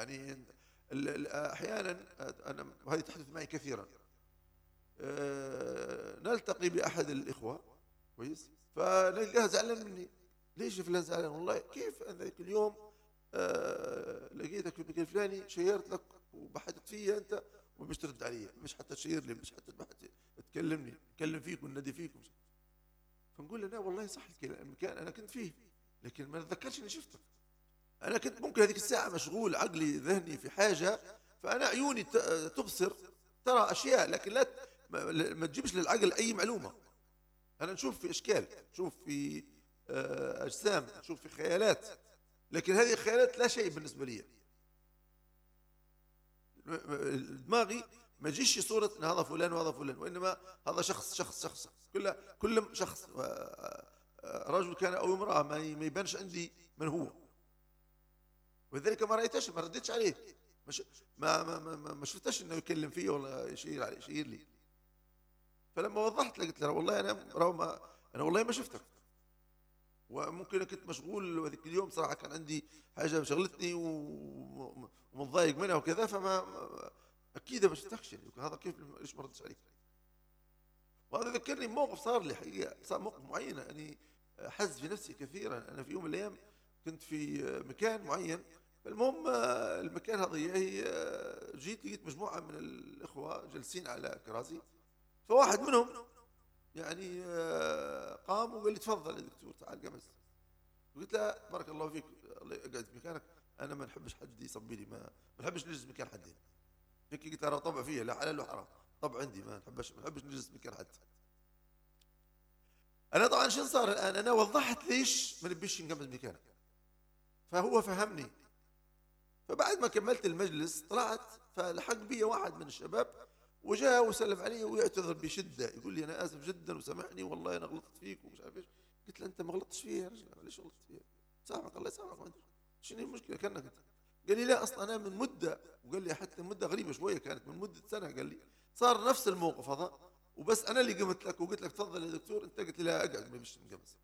يعني أحيانا أنا وهذه تحدث معي كثيرا، نلتقي بأحد الإخوة كويس، فنلقاه زعلان مني. ليش فلان زعلان؟ والله كيف ذاك اليوم لقيتك في المكان الفلاني، شيرت لك وبحثت فيا أنت ومش ترد علي، مش حتى تشير لي، مش حتى تكلمني، تكلم فيك ونادي فيك. فنقول له لا والله صح، المكان أنا كنت فيه لكن ما أتذكرش إني شفتك. أنا كنت ممكن هذيك الساعة مشغول، عقلي ذهني في حاجة، فأنا عيوني تبصر ترى أشياء، لكن لا ما تجيبش للعقل أي معلومة. أنا نشوف في إشكال، نشوف في أجسام، نشوف في خيالات، لكن هذه الخيالات لا شيء بالنسبة لي. دماغي ما يجيش صورة أن هذا فلان وهذا فلان، وإنما هذا شخص شخص شخص، كل شخص، رجل كان أو امرأة، ما يبانش عندي من هو. ولذلك ما رأيتش، ما رديتش عليه، مش ما شفتش انه يكلم فيه ولا يشير لي. فلما وضحت له قلت له والله انا والله ما شفتك، وممكن كنت مشغول، وذيك اليوم صراحه كان عندي حاجه شغلتني ومتضايق منها وكذا، فما اكيد ما شفتكش يعني. هذا كيف ليش ما ردش عليك؟ وهذا ذكرني بموقف صار لي حقيقه، صار موقف معين يعني حز في نفسي كثيرا. انا في يوم من الايام كنت في مكان معين، المهم المكان هذا هي جيت لقيت مجموعة من الإخوة جالسين على كراسي، فواحد منهم يعني قام وقال لي تفضل يا دكتور تعال جلس. قلت له بارك الله فيك، الله يقعد في مكانك، أنا ما نحبش حد يصبي لي، ما نحبش نجلس مكان حد هنا. هيك قلت له طبع فيها، لا حلال ولا حرام، طبع عندي ما نحبش نجلس مكان حد. أنا طبعا شو صار الآن؟ أنا وضحت ليش ما نبيش نقمز مكانك، فهو فهمني. فبعد ما كملت المجلس طلعت، فلحق بي واحد من الشباب وجاء وسلم علي ويعتذر بشده، يقول لي انا اسف جدا وسامحني والله انا غلطت فيك ومش عارف ايش. قلت له انت ما غلطتش فيا يا رجل، ليش غلطت فيا؟ سامحك الله يسامحك، شنو المشكله كانك انت؟ قال لي لا اصلا انا من مده، وقال لي حتى مده غريبه شويه، كانت من مده سنه، قال لي صار نفس الموقف هذا، وبس انا اللي قمت لك وقلت لك تفضل يا دكتور، انت قلت لي لا اقعد ما بيش نقمص.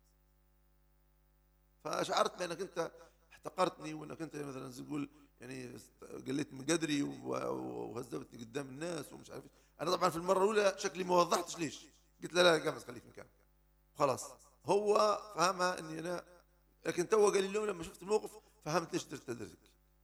فشعرت بانك انت احتقرتني، وانك انت مثلا تقول يعني قليت من قدري وهزبتني قدام الناس ومش عارف. انا طبعا في المره الاولى شكلي ما وضحتش ليش، قلت له لا قمص خليك مكانك خلاص. هو فهمها اني انا، لكن تو قال لي اليوم لما شفت الموقف فهمت ليش درت درك.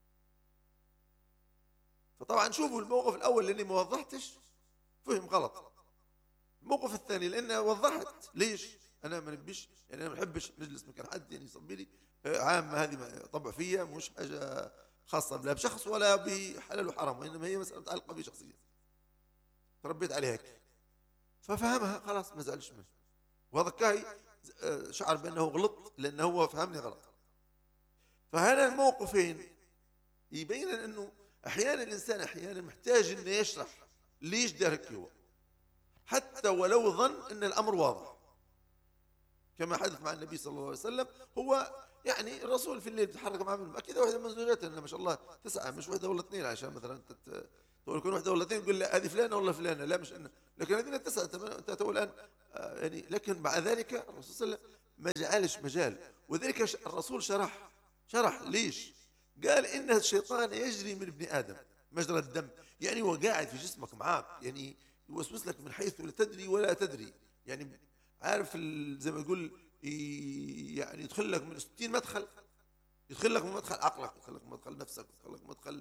فطبعا شوفوا الموقف الاول لاني ما وضحتش فهم غلط. الموقف الثاني لان وضحت ليش انا ما نبيش، يعني انا ما بحبش نجلس مكان حد يعني يصبي لي، عامه هذه طبع فيا، مش حاجه خاصه لا بشخص ولا بحلال وحرام، وانما هي مساله متعلقه بشخصيه تربيت عليها هيك. ففهمها خلاص ما زعلش منه، وهذا كاي شعر بانه غلط لانه هو فهمني غلط. فهنا الموقفين يبين انه احيانا الانسان احيانا محتاج انه يشرح ليش دار هيك هو، حتى ولو ظن ان الامر واضح، كما حدث مع النبي صلى الله عليه وسلم. هو يعني الرسول في الليل بيتحرك معه، اكيد واحده من زوجاتنا ما شاء الله 9 مش واحده ولا اثنين، عشان مثلا تقول يكون واحده ولا اثنين تقول لا هذه فلانه ولا فلانه، لا مش انه، لكن هذين 9 انت تو الان يعني. لكن مع ذلك الرسول صلى الله عليه وسلم ما جعلش مجال، وذلك الرسول شرح ليش. قال ان الشيطان يجري من ابن ادم مجرى الدم، يعني هو قاعد في جسمك معاك، يعني يوسوس لك من حيث لا تدري ولا تدري، يعني عارف زي ما يقول يعني يدخل لك من 60 مدخل، يدخل لك من مدخل عقلك، يدخل لك من مدخل نفسك، يدخل لك من مدخل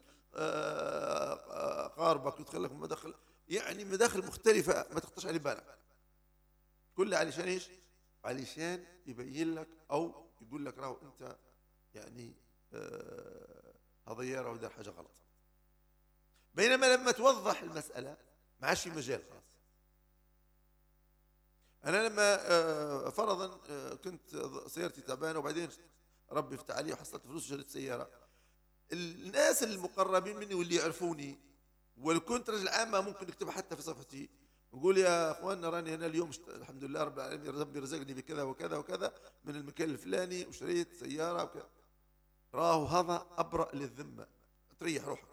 قاربك، يدخل لك من مدخل، يعني مداخل مختلفة ما تخطرش على بالك. كله علشان ايش؟ علشان يبين لك او يقول لك راهو انت يعني هذا يرى ده حاجة غلط. بينما لما توضح المسألة ما عادش في مجال خلاص. أنا لما فرضا كنت سيارتي تعبانة، وبعدين ربي فتح علي وحصلت فلوس وشريت سيارة، الناس المقربين مني واللي يعرفوني واللي كنت رجل عامة ممكن يكتبها حتى في صفحتي، نقول يا اخواننا راني انا اليوم الحمد لله رب العالمين ربي رزقني بكذا وكذا وكذا من المكان الفلاني وشريت سيارة وكذا. راهو هذا أبرأ للذمة، تريح روحك.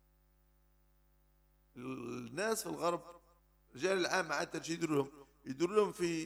الناس في الغرب رجال العامة عادة يديروا لهم في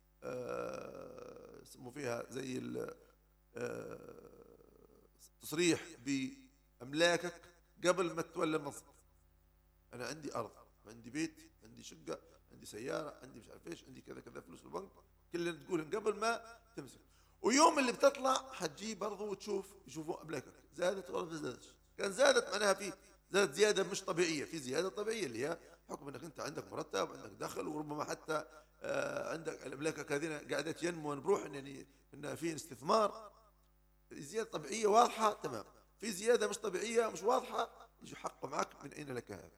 يسموا فيها زي تصريح بأملاكك قبل ما تتولى المنصب. انا عندي ارض، عندي بيت، عندي شقه، عندي سياره، عندي مش عارف ايش، عندي كذا كذا فلوس في البنك، كل اللي تقولهم قبل ما تمسك. ويوم اللي بتطلع حتجي برضه وتشوف، يشوفوا املاكك زادت ولا ما زادتش. كان زادت معناها في زادت زياده مش طبيعيه، في زياده طبيعيه اللي هي حكم انك انت عندك مرتب وعندك دخل، وربما حتى عندك املاكك هذه قاعده ينمو بروح يعني ان في استثمار. زياده طبيعيه واضحه تمام. في زياده مش طبيعيه مش واضحه، يجي حقه معك من اين لك هذا.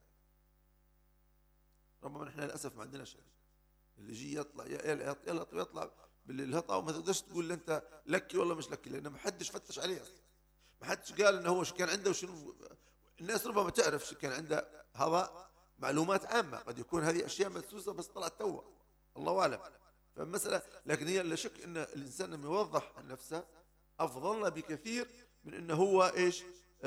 ربما نحن للاسف ما عندناش هذا. اللي يجي يطلع يلا يطلع بالهطا، وما تقدرش تقول انت لكي والله مش لكي، لان ما حدش فتش عليه اصلا. ما حدش قال انه هو شو كان عنده وشنو. الناس ربما تعرف شو كان عنده، هذا معلومات عامه، قد يكون هذه اشياء مدسوسه بس طلعت توا، الله اعلم. فمساله، لكن هي لا شك ان الانسان لما يوضح عن نفسه افضل بكثير من انه هو ايش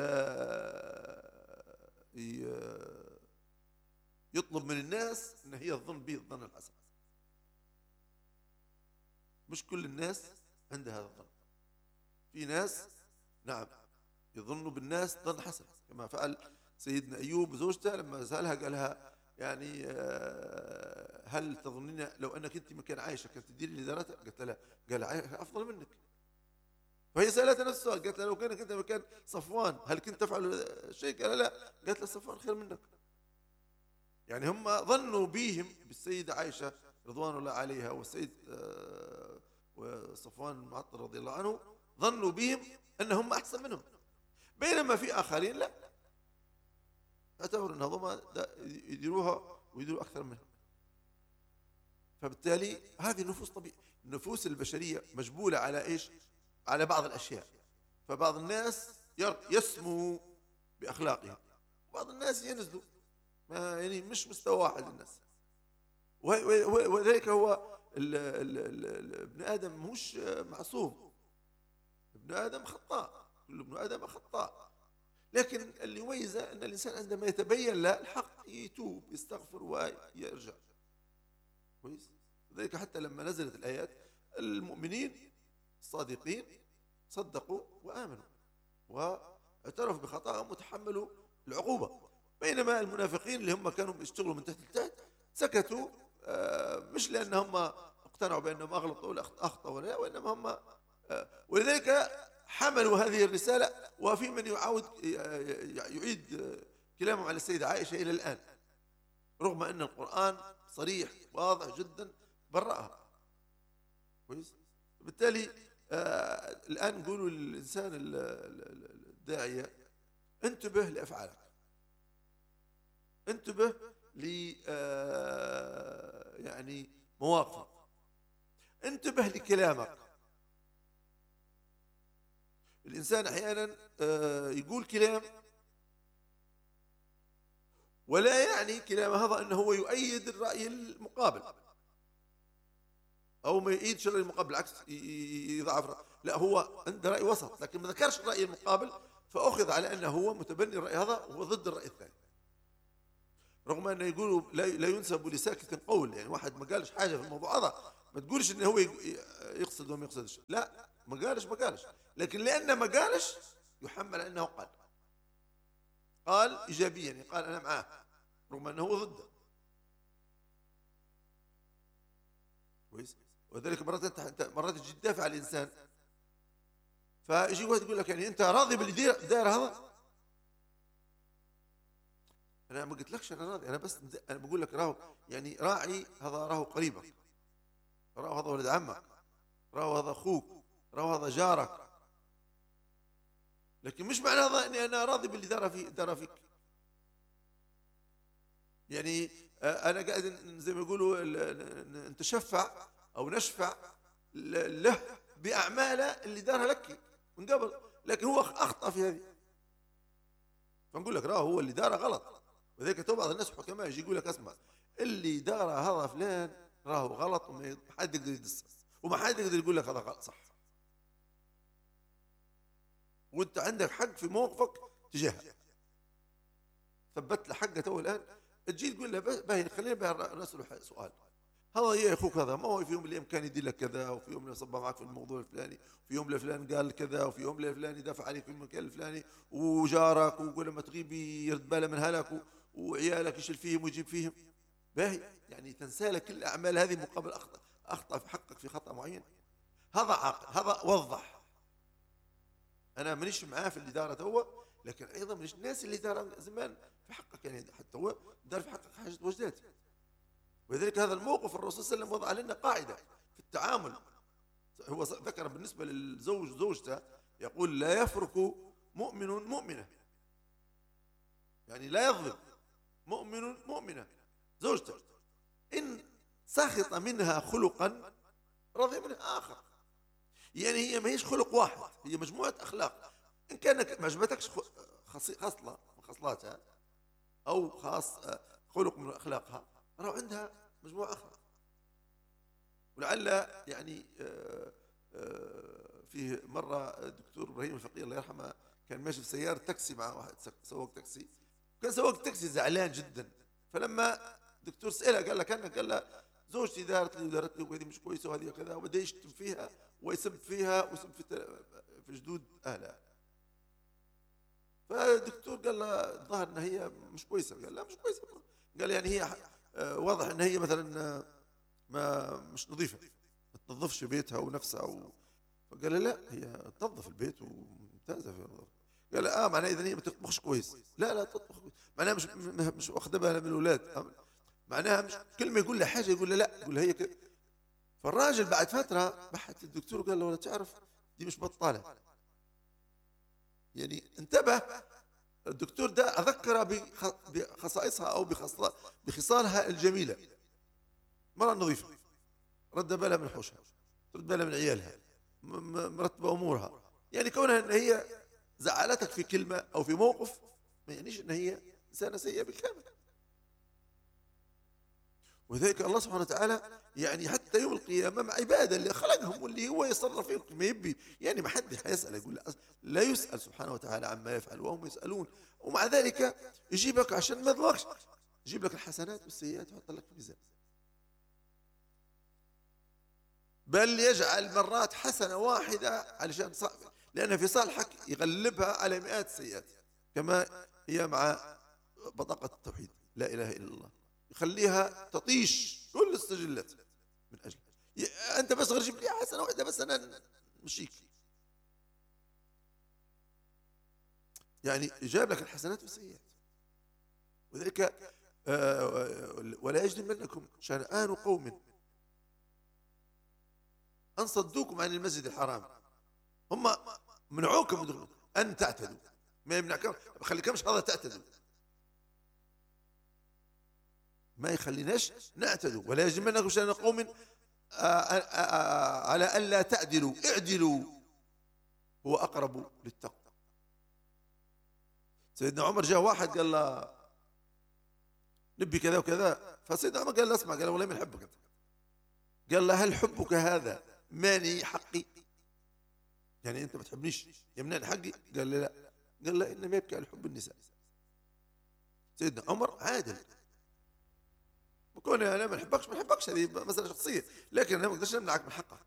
يطلب من الناس ان هي تظن به الظن الحسن. مش كل الناس عندها هذا الظن. في ناس نعم يظنوا بالناس ظن حسن، كما فعل سيدنا أيوب زوجته لما سألها قالها يعني هل تظنين لو أنك أنت مكان عائشة كنت تديري اللي دارتها؟ قالت لا. قال عائشة أفضل منك. فهي سألتها نفس السؤال، قالت لها لو كانك أنت مكان صفوان هل كنت تفعل شيء؟ قال لا. قالت لها صفوان خير منك. يعني هم ظنوا بهم بالسيدة عائشة رضوان الله عليها والسيد وصفوان المعطل رضي الله عنه، ظنوا بهم أنهم أحسن منهم، بينما في آخرين لا، اعتبروا أن هذوما يديروها ويديروا أكثر منهم. فبالتالي هذه النفوس طبيعية، النفوس البشرية مجبولة على إيش؟ على بعض الأشياء. فبعض الناس يسمو بأخلاقهم، وبعض الناس ينزلوا، ما يعني مش مستوى واحد الناس. وذلك هو ابن آدم مش معصوم، ابن آدم خطاء، كل ابن آدم خطاء. لكن اللي يميزه أن الإنسان عندما يتبين له الحق يتوب يستغفر ويرجع. كويس. لذلك حتى لما نزلت الآيات المؤمنين الصادقين صدقوا وآمنوا واعترفوا بخطأهم وتحملوا العقوبة، بينما المنافقين اللي هم كانوا بيشتغلوا من تحت لتحت سكتوا، مش لأنهم اقتنعوا بأنهم أغلطوا ولا أخطأوا ولا، وإنما هم ولذلك حملوا هذه الرسالة. وفي من يعيد كلامهم على السيدة عائشة إلى الآن، رغم أن القرآن صريح واضح جدا برأها. كويس. بالتالي الآن نقولوا للإنسان الداعية انتبه لأفعالك، انتبه ل يعني مواقفك، انتبه لكلامك. الإنسان أحيانا يقول كلام ولا يعني كلام هذا أنه هو يؤيد الرأي المقابل أو ما يؤيدش الرأي المقابل، بالعكس يضعف رأي. لا، هو عنده رأي وسط لكن ما ذكرش الرأي المقابل، فأخذ على أنه هو متبني الرأي هذا وهو ضد الرأي الثاني، رغم أنه يقولوا لا ينسب لساكت قول. يعني واحد ما قالش حاجة في الموضوع هذا ما تقولش أنه هو يقصد وما يقصدش، لا، ما قالش، لكن لأنه ما قالش يحمل أنه قال إيجابيا، يعني قال أنا معاه رغم أنه هو ضده. كويس. وذلك مرات تجي تدافع عن الإنسان، فيجي واحد يقول لك يعني أنت راضي باللي داير هذا؟ أنا ما قلتلكش أنا راضي، أنا بقول لك راهو يعني راعي هذا، راهو قريبك، راهو هذا ولد عمك، راهو هذا أخوك، راهو هذا جارك، لكن مش معنى هذا أني أنا راضي باللي دار فيك. يعني أنا قاعد زي ما يقولوا نتشفع أو نشفع له بأعماله اللي دارها لك من قبل، لكن هو أخطأ في هذه، فنقول لك راهو هو اللي داره غلط. وذلك تو بعض الناس حكماء يجي يقول لك اسمع اللي دار هذا فلان راهو غلط، وما حد يقدر يدس وما حد يقدر يقول لك هذا غلط صح، وانت عندك حق في موقفك تجاهه، ثبت له حقه تو الان. تجي تقول له باهي خلينا نسأله سؤال، هذا يا اخوك، هذا ما هو في يوم من الايام كان يدير لك كذا، وفي يوم صب معك في الموضوع الفلاني، وفي يوم الفلاني قال كذا، وفي يوم الفلاني دافع عليك في المكان الفلاني، وجارك وكل لما تغيب يرد باله من هلك، وعيالك يشيل فيهم ويجيب فيهم. باهي يعني تنسى لك كل الاعمال هذه مقابل اخطا في حقك في خطا معين. هذا عاقل، هذا وضح. انا مانيش معاه في الاداره هو، لكن ايضا مانيش الناس اللي دار زمان في حقك، يعني حتى هو دار في حقك حاجه وجدات. ولذلك هذا الموقف الرسول صلى الله عليه وسلم وضع لنا قاعده في التعامل. هو ذكر بالنسبه للزوج زوجته، يقول لا يفرك مؤمن مؤمنه، يعني لا يظلم مؤمن مؤمنه زوجته، ان سخط منها خلقا رضي منها اخر. يعني هي ما هيش خلق واحد، هي مجموعه اخلاق. ان كانك ما عجبتكش خصله من خصلاتها او خلق من اخلاقها، راه عندها مجموعه اخرى. ولعل يعني فيه مرة الدكتور إبراهيم الفقيه الله يرحمه كان ماشي في سيارة تاكسي مع واحد سواق تاكسي، كان سواق التاكسي زعلان جدا. فلما الدكتور سأله قال له زوجتي دارت لي ودارت لي وهذه مش كويسة وهذه كذا، وبدأ يشتم فيها ويسب فيها ويسب في جدود أهلها. فالدكتور قال له الظاهر ان هي مش كويسة. قال لا مش كويسة. قال يعني هي واضح ان هي مثلا ما مش نظيفة، ما تنظفش بيتها ونفسها فقال لا هي تنظف البيت وممتازة في النظافة. قال معناها إذا هي ما تطبخش كويس. لا تطبخ كويس، معناها مش واخدة بالها من الأولاد، معناها مش كل ما يقول له حاجة يقول له لا، يقول له هي كده. فالراجل بعد فترة بحث الدكتور وقال له ولا تعرف دي مش بطالة. يعني انتبه الدكتور ده أذكر بخصائصها أو بخصالها الجميلة. مرة نظيفة، رد بالها من حوشها، رد بالها من عيالها، مرتبة أمورها. يعني كونها أن هي زعلتك في كلمة أو في موقف ما يعنيش أن هي إنسانة سيئة بالكامل. وذلك الله سبحانه وتعالى يعني حتى يوم القيامة مع عباده اللي خلقهم واللي هو يصرف فيهم ما يبي، يعني ما حد حيسأل، يقول لا يسأل سبحانه وتعالى عما يفعل وهم يسألون. ومع ذلك يجيبك عشان ما يظلمكش، يجيب لك الحسنات والسيئات ويحط لك في الميزان، بل يجعل مرات حسنة واحدة علشان لأن في صالحك يغلبها على مئات السيئات، كما هي مع بطاقة التوحيد لا إله إلا الله، يخليها تطيش كل السجلات من أجل أنت بس غير جيب لي حسنة واحدة بس أنا مشيك. يعني جاب لك الحسنات والسيئات. وذلك ولا يجرمنكم شنآن قوم أن صدوكم عن المسجد الحرام، هم منعوكم أن تعتدوا، ما يمنعكم، خليكمش هذا تعتدوا، ما يخليناش نعتدوا. ولا يجرمنكم شنآن قوم على ألا تعدلوا، اعدلوا هو أقرب للتقوى. سيدنا عمر جاء واحد قال له نبي كذا وكذا، فسيدنا عمر قال له اسمع، قال له والله من حبك أنت. قال له هل حبك هذا ماني حقي؟ يعني أنت ما تحبنيش يمنعني حقي؟ قال له لا. قال له إنما يبكي على حب النساء. سيدنا عمر عادل، بكون أنا ما نحبكش هذه مسألة شخصية، لكن أنا ما أقدرش أمنعك من حقك.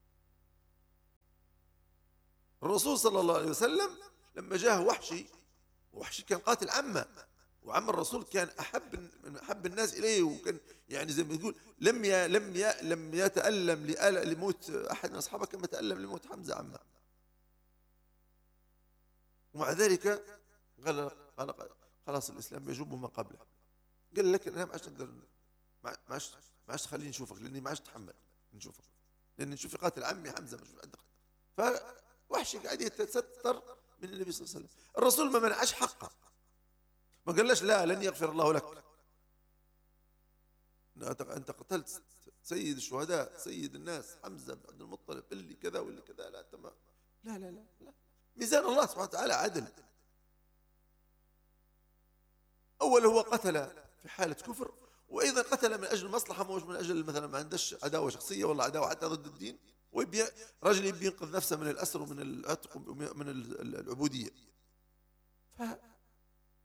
الرسول صلى الله عليه وسلم لما جاء وحشي كان قاتل عمه، وعم الرسول كان أحب الناس إليه، وكان يعني زي ما تقول لم يتألم لموت أحد من أصحابه كما تألم لموت حمزة عمه. ومع ذلك قال خلاص الإسلام يجوب ما قبله. قال لك أنا ما عادش نقدر، ما عادش تخليني نشوفك، لأني ما عادش أتحمل نشوفك، لأني نشوف قاتل عمي حمزة مش فوحشي قاعد يتستر من النبي صلى الله عليه وسلم. الرسول ما منعش حقه، ما قالش لا لن يغفر الله لك، أنت قتلت سيد الشهداء سيد الناس حمزة بن عبد المطلب اللي كذا واللي كذا، لا أنت لا. ميزان الله سبحانه وتعالى عدل. أول هو قتل في حالة كفر، وأيضا قتل من أجل مصلحة، مش من أجل مثلا ما عندش عداوة شخصية والله عداوة حتى ضد الدين، رجل يبي ينقذ نفسه من الأسر ومن العتق ومن العبودية.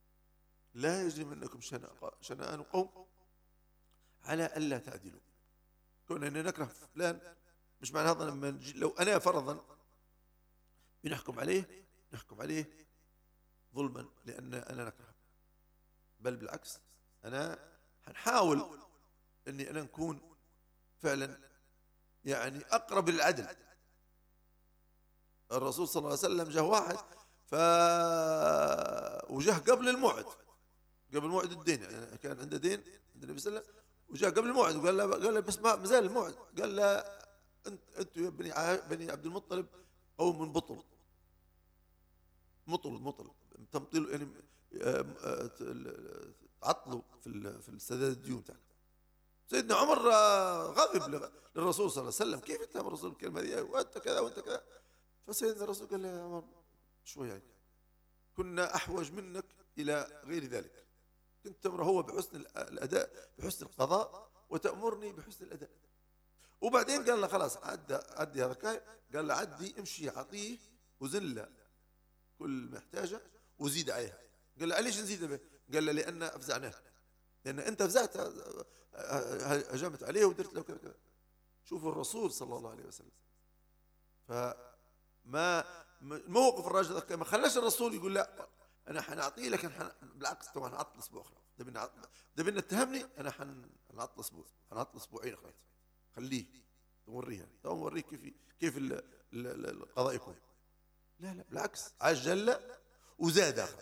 لا يجرمنكم شنآن قوم على ألا تعدلوا كون أننا نكره فلان مش معنى هذا لما لو أنا فرضا بنحكم عليه نحكم عليه ظلما لأن أنا نكره، بل بالعكس أنا حنحاول أني أنا نكون فعلا يعني أقرب للعدل. الرسول صلى الله عليه وسلم جاء واحد وجاه قبل الموعد، قبل موعد الدين، يعني كان عنده دين عند النبي صلى الله عليه وسلم وجاء قبل الموعد وقال له بس ما زال الموعد، قال له انتم يا بني عبد المطلب او من بطل مطل تمطيل يعني تعطلوا في السداد الديون تاعك. سيدنا عمر غضب للرسول صلى الله عليه وسلم، كيف اتهم الرسول الكلمه دي وانت كذا وانت كذا؟ فسيدنا الرسول قال له يا عمر شوي يعني كنا احوج منك الى غير ذلك، كنت تأمر هو بحسن الاداء بحسن القضاء وتأمرني بحسن الاداء. وبعدين قال له خلاص عدي هذا كاي، قال له عدي امشي اعطيه وزن له كل ما يحتاجه وزيد عليها. قال له ليش نزيد به؟ قال له لان افزعناه، لان انت فزعت هجمت عليه ودرت له كذا كذا. شوفوا الرسول صلى الله عليه وسلم، فما موقف الراجل ما خلاش الرسول يقول لا انا حنعطيه لكن بالعكس طبعا حنعطل اسبوع اخر، ده اتهمني انا حنعطل اسبوع، حنعطل اسبوعين اخر، خليه توريها اوريك كيف القضاء يكون. لا بالعكس عجل وزاد اخر،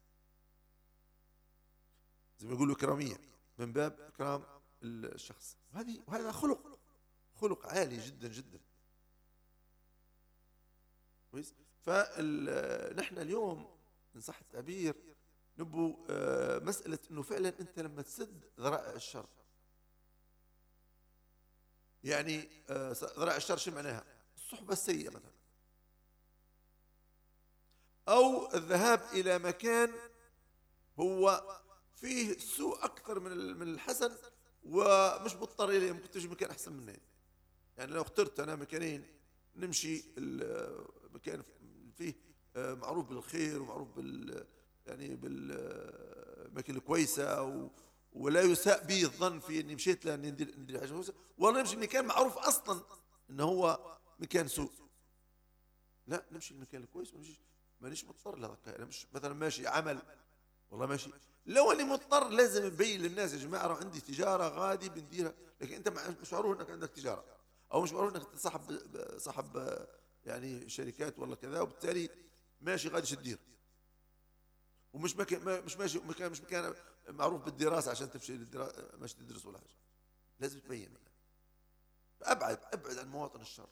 زي ما يقولوا كراميه من باب اكرام الشخص، وهذا خلق عالي جدا جدا. كويس. فنحن اليوم ان صح التعبير نبو مساله انه فعلا انت لما تسد ذرائع الشر، يعني ذرائع الشر شو معناها؟ الصحبه السيئه مثلا، او الذهاب الى مكان هو فيه سوء اكثر من الحسن ومش مضطر اليه، ممكن تجي مكان احسن منه. يعني لو اخترت انا مكانين نمشي مكان فيه معروف بالخير ومعروف يعني بالاماكن الكويسه ولا يساء بي الظن في اني مشيت لاني ندير حاجه كويسه، والله نمشي مكان معروف اصلا انه هو مكان سوء. لا نمشي المكان الكويس مانيش مضطر لهذاك. انا مش مثلا ماشي عمل والله ماشي، لو اني مضطر لازم نبين للناس يا جماعه راه عندي تجاره غادي بنديرها، لكن انت مش معروف انك عندك تجاره او مش معروف انك صاحب يعني شركات ولا كذا، وبالتالي ماشي غادي تدير، ومش مكان مش مكان معروف بالدراسه عشان تمشي ماشي تدرس ولا حاجه، لازم تبين. ابعد عن مواطن الشر.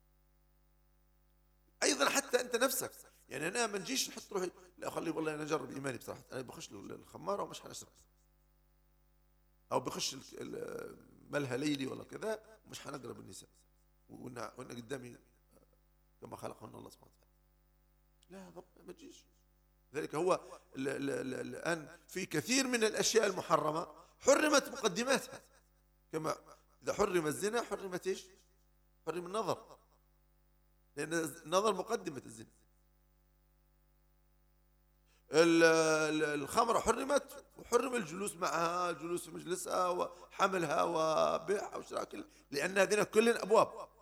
ايضا حتى انت نفسك، يعني انا ما نجيش نحط روحي لا خليه والله انا اجرب ايماني بصراحه، انا بخش له الخماره ومش حنشرب، او بخش ملهى ليلي ولا كذا ومش حنقرب النساء وإن قدامي كما خلقهن الله سبحانه وتعالى. لا ما تجيش. ذلك هو الآن في كثير من الأشياء المحرمة حرمت مقدماتها، كما إذا حرم الزنا حرمت إيش؟ حرم النظر، لأن النظر مقدمة الزنا. الخمرة حرمت وحرم الجلوس معها، الجلوس في مجلسها وحملها وبيعها وشراء، لأن هذين كلهم أبواب